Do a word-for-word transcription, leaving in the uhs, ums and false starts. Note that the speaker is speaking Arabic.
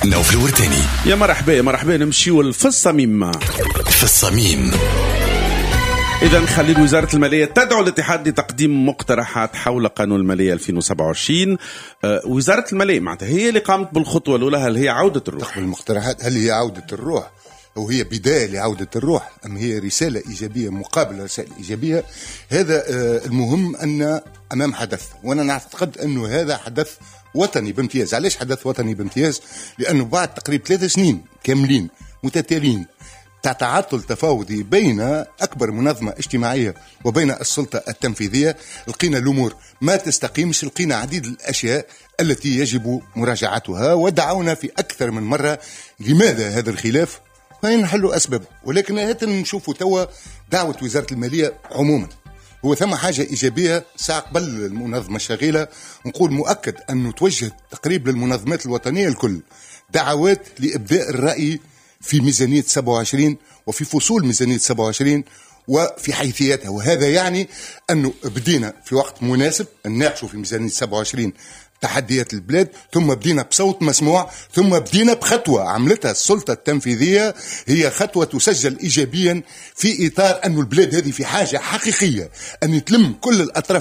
نوف الورتاني. يا مرحبا يا مرحبا، نمشيو في الصميم. في الصميم. إذا خلي وزارة المالية تدعو الاتحاد لتقديم مقترحات حول قانون المالية ألفين وسبعة وعشرين. أه وزارة المالية معناتها هي اللي قامت بالخطوة الأولى. هل هي عودة الروح؟ تقبل المقترحات، هل هي عودة الروح أو هي بداية لعودة الروح أم هي رسالة إيجابية مقابل رسالة إيجابية؟ هذا أه المهم أن أمام حدث، وأنا نعتقد أنه هذا حدث وطني بامتياز. علاش حدث وطني بامتياز؟ لأنه بعد تقريبا ثلاث سنين كاملين متتاليين تعطل تفاوضي بين أكبر منظمة اجتماعية وبين السلطة التنفيذية، لقينا الأمور ما تستقيمش، لقينا عديد الأشياء التي يجب مراجعتها، ودعونا في أكثر من مرة لماذا هذا الخلاف وين نحلوا أسبابه. ولكن هات نشوفوا توا دعوة وزارة المالية عموما، هو ثم حاجة إيجابية. ساعة قبل المنظمة الشغيلة نقول مؤكد أنه توجه تقريب للمنظمات الوطنية الكل دعوات لإبداء الرأي في ميزانية سبعة وعشرين وفي فصول ميزانية سبعة وعشرين وفي حيثياتها، وهذا يعني أنه بدينا في وقت مناسب نناقشوا في ميزانية سبعة وعشرين تحديات البلاد، ثم بدينا بصوت مسموع، ثم بدينا بخطوة عملتها السلطة التنفيذية، هي خطوة تسجل إيجابيا في إطار أن البلاد هذه في حاجة حقيقية أن يتلم كل الأطراف